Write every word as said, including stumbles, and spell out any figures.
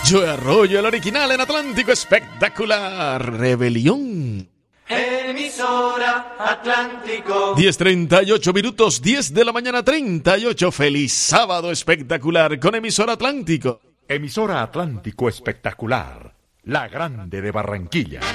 Joe Arroyo, el original en Atlántico, espectacular. Rebelión. Emisora Atlántico. diez treinta y ocho minutos, diez de la mañana treinta y ocho. Feliz sábado espectacular con Emisora Atlántico. Emisora Atlántico espectacular, la grande de Barranquilla.